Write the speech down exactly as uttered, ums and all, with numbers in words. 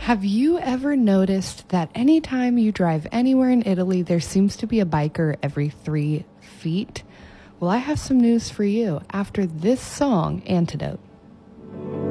Have you ever noticed that anytime you drive anywhere in Italy, there seems to be a biker every three feet? Well, I have some news for you after this song, Antidote.